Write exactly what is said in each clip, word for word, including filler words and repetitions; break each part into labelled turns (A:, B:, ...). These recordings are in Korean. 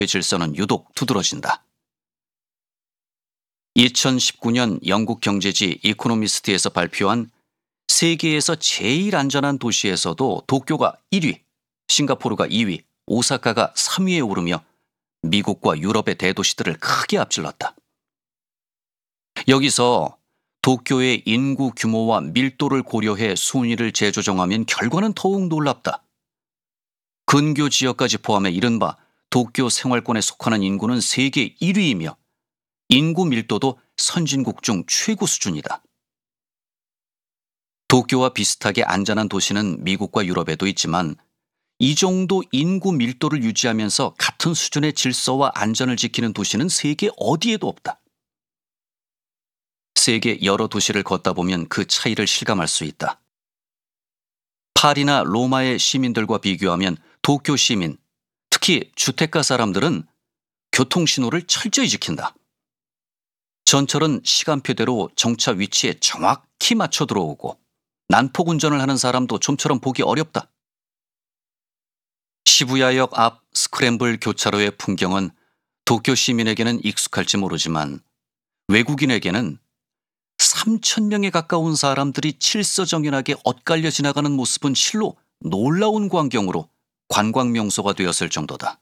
A: 질서는 유독 두드러진다. 이천십구 년 영국 경제지 이코노미스트에서 발표한 세계에서 제일 안전한 도시에서도 도쿄가 일 위, 싱가포르가 이 위, 오사카가 삼 위에 오르며 미국과 유럽의 대도시들을 크게 앞질렀다. 여기서 도쿄의 인구 규모와 밀도를 고려해 순위를 재조정하면 결과는 더욱 놀랍다. 근교 지역까지 포함해 이른바 도쿄 생활권에 속하는 인구는 세계 일 위이며 인구 밀도도 선진국 중 최고 수준이다. 도쿄와 비슷하게 안전한 도시는 미국과 유럽에도 있지만 이 정도 인구 밀도를 유지하면서 같은 수준의 질서와 안전을 지키는 도시는 세계 어디에도 없다. 세계 여러 도시를 걷다 보면 그 차이를 실감할 수 있다. 파리나 로마의 시민들과 비교하면 도쿄 시민, 특히 주택가 사람들은 교통신호를 철저히 지킨다. 전철은 시간표대로 정차 위치에 정확히 맞춰 들어오고 난폭 운전을 하는 사람도 좀처럼 보기 어렵다. 시부야역 앞 스크램블 교차로의 풍경은 도쿄 시민에게는 익숙할지 모르지만 외국인에게는 삼천 명에 가까운 사람들이 칠서정연하게 엇갈려 지나가는 모습은 실로 놀라운 광경으로 관광 명소가 되었을 정도다.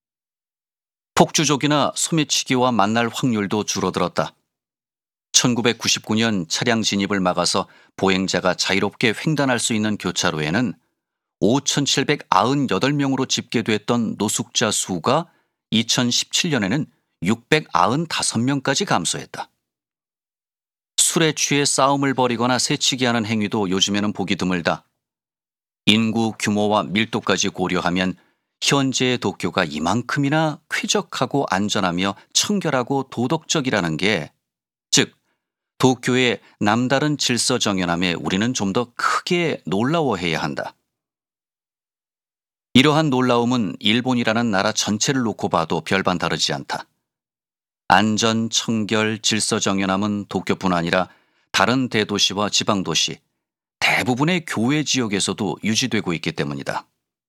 A: 폭주족이나 소매치기와 만날 확률도 줄어들었다. 천구백구십구 년 차량 진입을 막아서 보행자가 자유롭게 횡단할 수 있는 교차로에는 오천칠백구십팔 명으로 집계됐던 노숙자 수가 이천십칠 년에는 육백구십오 명까지 감소했다. 술에 취해 싸움을 벌이거나 새치기하는 행위도 요즘에는 보기 드물다. 인구 규모와 밀도까지 고려하면 현재의 도쿄가 이만큼이나 쾌적하고 안전하며 청결하고 도덕적이라는 게, 즉 도쿄의 남다른 질서정연함에 우리는 좀 더 크게 놀라워해야 한다. 이러한 놀라움은 일본이라는 나라 전체를 놓고 봐도 별반 다르지 않다. 안전, 청결, 질서정연함은 도쿄뿐 아니라 다른 대도시와 지방도시, 대부분의 교외 지역에서도 유지되고 있기 때문이다.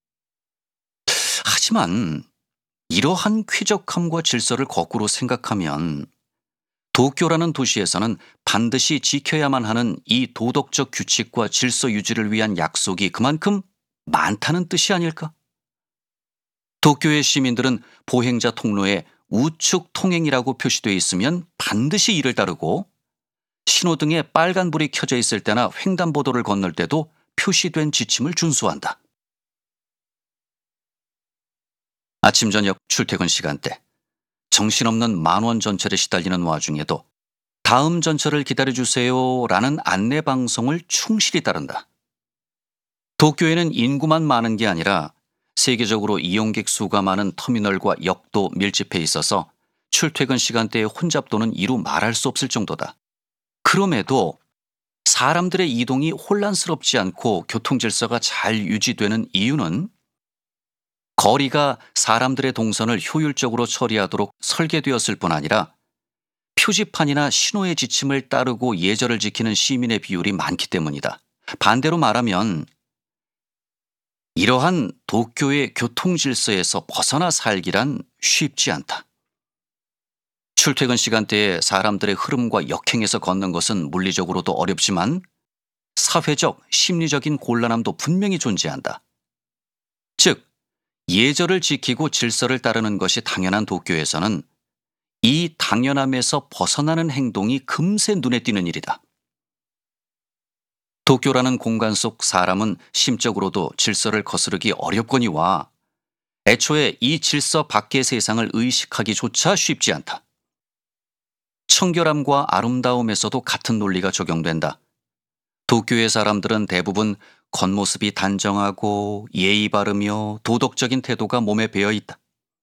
A: 하지만 이러한 쾌적함과 질서를 거꾸로 생각하면 도쿄라는 도시에서는 반드시 지켜야만 하는 이 도덕적 규칙과 질서 유지를 위한 약속이 그만큼 많다는 뜻이 아닐까? 도쿄의 시민들은 보행자 통로에 우측 통행이라고 표시되어 있으면 반드시 이를 따르고 신호등에 빨간불이 켜져 있을 때나 횡단보도를 건널 때도 표시된 지침을 준수한다. 아침 저녁 출퇴근 시간대, 정신없는 만원 전철에 시달리는 와중에도 다음 전철을 기다려주세요 라는 안내방송을 충실히 따른다. 도쿄에는 인구만 많은 게 아니라 세계적으로 이용객 수가 많은 터미널과 역도 밀집해 있어서 출퇴근 시간대의 혼잡도는 이루 말할 수 없을 정도다. 그럼에도 사람들의 이동이 혼란스럽지 않고 교통질서가 잘 유지되는 이유는 거리가 사람들의 동선을 효율적으로 처리하도록 설계되었을 뿐 아니라 표지판이나 신호의 지침을 따르고 예절을 지키는 시민의 비율이 많기 때문이다. 반대로 말하면 이러한 도쿄의 교통질서에서 벗어나 살기란 쉽지 않다. 출퇴근 시간대에 사람들의 흐름과 역행해서 걷는 것은 물리적으로도 어렵지만 사회적, 심리적인 곤란함도 분명히 존재한다. 즉, 예절을 지키고 질서를 따르는 것이 당연한 도쿄에서는 이 당연함에서 벗어나는 행동이 금세 눈에 띄는 일이다. 도쿄라는 공간 속 사람은 심적으로도 질서를 거스르기 어렵거니와 애초에 이 질서 밖의 세상을 의식하기조차 쉽지 않다. 청결함과 아름다움에서도 같은 논리가 적용된다. 도쿄의 사람들은 대부분 겉모습이 단정하고 예의 바르며 도덕적인 태도가 몸에 배어 있다.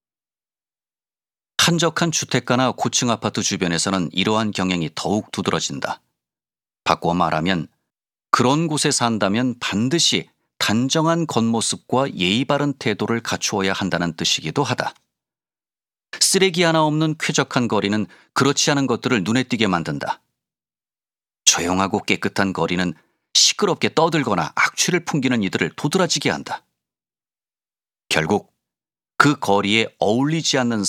A: 한적한 주택가나 고층 아파트 주변에서는 이러한 경향이 더욱 두드러진다. 바꿔 말하면 그런 곳에 산다면 반드시 단정한 겉모습과 예의 바른 태도를 갖추어야 한다는 뜻이기도 하다. 쓰레기 하나 없는 쾌적한 거리는 그렇지 않은 것들을 눈에 띄게 만든다. 조용하고 깨끗한 거리는 시끄럽게 떠들거나 악취를 풍기는 이들을 도드라지게 한다. 결국 그 거리에 어울리지 않는